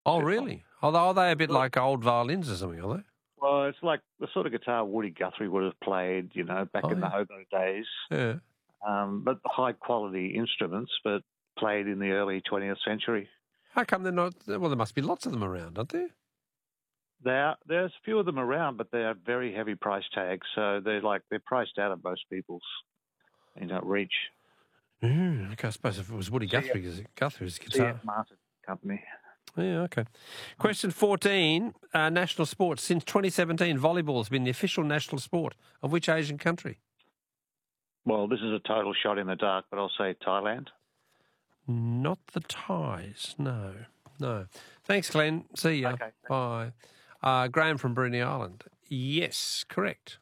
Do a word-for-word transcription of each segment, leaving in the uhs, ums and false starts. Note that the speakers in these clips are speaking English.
Oh, really? Are they, are they a bit like old violins or something, are they? Well, it's like the sort of guitar Woody Guthrie would have played, you know, back Oh, in the yeah. hobo days. Yeah. Um, but high quality instruments, but played in the early twentieth century. How come they're not? Well, there must be lots of them around, aren't there? There, are, there's a few of them around, but they are very heavy price tags. So they're like they're priced out of most people's, you know, reach. Mm, okay, I suppose if it was Woody Guthrie, Guthrie's C guitar. F Martin Company. Yeah, okay. Question fourteen, uh, national sports. Since twenty seventeen, volleyball has been the official national sport of which Asian country? Well, this is a total shot in the dark, but I'll say Thailand. Not the Thais, no. No. Thanks, Glenn. See ya. Okay. Bye. Uh, Graham from Bruny Island. Yes, correct.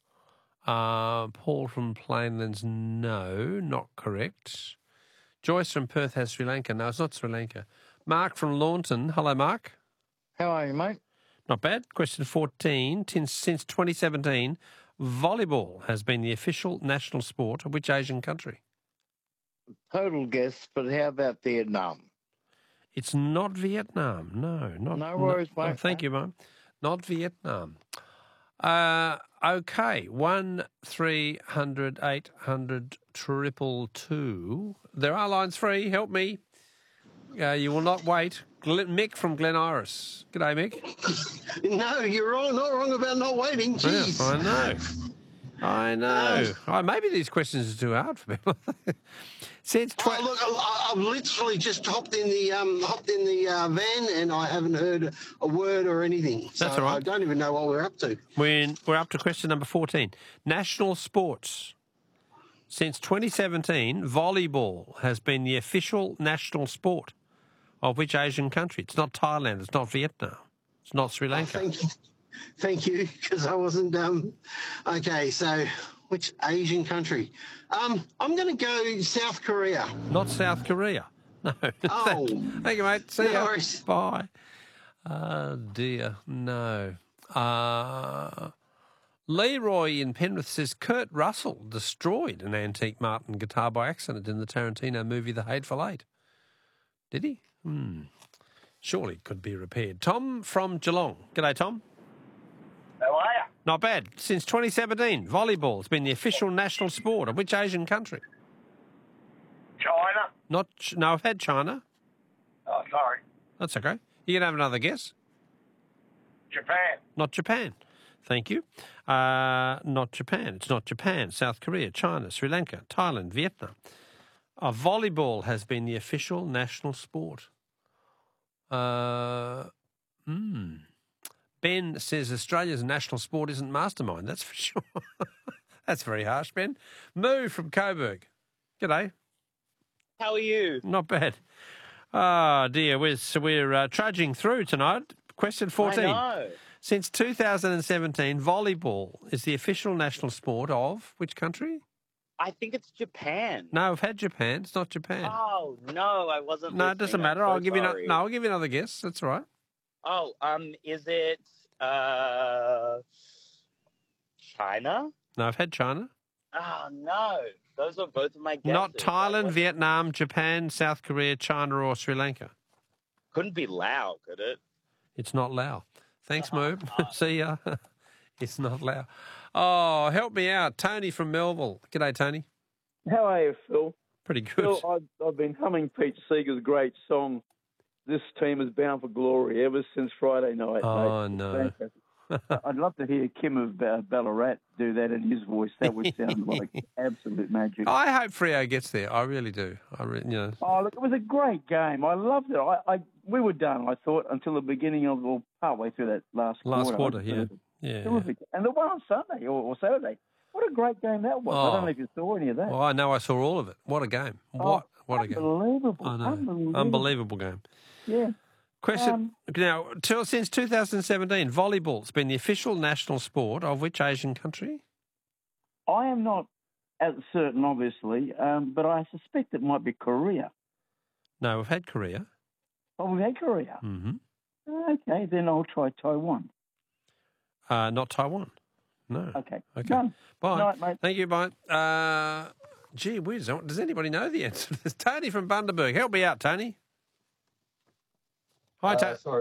Uh, Paul from Plainlands, no, not correct. Joyce from Perth has Sri Lanka. No, it's not Sri Lanka. Mark from Launton. Hello, Mark. How are you, mate? Not bad. Question fourteen. Since twenty seventeen, volleyball has been the official national sport of which Asian country? Total guess, but how about Vietnam? It's not Vietnam. No, not. No worries, no, mate. Oh, thank you, mate. Not Vietnam. Uh, okay. One, three hundred, eight hundred, triple two. There are lines free. Help me. Uh, you will not wait. Glen, Mick from Glen Iris. G'day, Mick. No, you're wrong. Not wrong about not waiting. Jeez. Yeah, I know. I know. Oh, maybe these questions are too hard for people. Since tw- oh, look, I, I've literally just hopped in the um, hopped in the uh, van, and I haven't heard a word or anything. So That's all right. I don't even know what we're up to. We're, we're up to question number fourteen. National sports. Since twenty seventeen, volleyball has been the official national sport of which Asian country? It's not Thailand. It's not Vietnam. It's not Sri Lanka. Oh, thank you, thank you, because I wasn't. Um, okay, so which Asian country? Um, I'm going to go South Korea. Not South Korea. No. Oh. Thank you, mate. See No ya. worries. Bye. Oh, dear. No. Uh, Leroy in Penrith says Kurt Russell destroyed an antique Martin guitar by accident in the Tarantino movie The Hateful Eight. Did he? Hmm. Surely it could be repaired. Tom from Geelong. G'day, Tom. How are you? Not bad. Since twenty seventeen, volleyball has been the official national sport of which Asian country? China? Not. No, I've had China. Oh, sorry. That's okay. You can have another guess. Japan? Not Japan. Thank you. Uh, not Japan. It's not Japan. South Korea, China, Sri Lanka, Thailand, Vietnam. Uh, volleyball has been the official national sport. Uh, hmm. Ben says Australia's national sport isn't mastermind. That's for sure. That's very harsh, Ben. Moo from Coburg. G'day. How are you? Not bad. Ah, dear. We're, so we're uh, trudging through tonight. Question fourteen. I know. Since two thousand seventeen, volleyball is the official national sport of which country? I think it's Japan. No, I've had Japan. It's not Japan. Oh no, I wasn't. no, it listening. doesn't I'm matter. so I'll give you no, sorry. no. I'll give you another guess. That's all right. Oh, um, is it uh, China? No, I've had China. Oh no, those are both of my guesses. Not I Thailand, wasn't- Vietnam, Japan, South Korea, China, or Sri Lanka. Couldn't be Lao, could it? It's not Lao. Thanks, Moob. See ya. It's not Lao. Oh, help me out. Tony from Melville. G'day, Tony. How are you, Phil? Pretty good. Phil, I've, I've been humming Pete Seeger's great song, This Team is Bound for Glory, ever since Friday night. Oh, mate. no. Fantastic. I'd love to hear Kim of uh, Ballarat do that in his voice. That would sound like absolute magic. I hope Freo gets there. I really do. I re- you know. Oh, look, it was a great game. I loved it. I, I we were done, I thought, until the beginning of, well, partway through that last quarter. Last quarter, I yeah. thought it Yeah. was Terrific. And the one on Sunday or, or Saturday. What a great game that was. I Oh. don't know if you saw any of that. Well, I know I saw all of it. What a game. What Oh, what a game. Unbelievable. I know. Unbelievable. Unbelievable game. Yeah. Question Um, now, till, since two thousand seventeen, volleyball's been the official national sport of which Asian country? I am not as certain, obviously, um, but I suspect it might be Korea. No, we've had Korea. Oh, we've had Korea. Mm-hmm. Okay, then I'll try Taiwan. Uh, not Taiwan. No. Okay. Okay. Done. Bye. Night, mate. Thank you, bye. Uh, gee whiz, does anybody know the answer? There's Tony from Bundaberg. Help me out, Tony. Hi, Uh, Ta- sorry.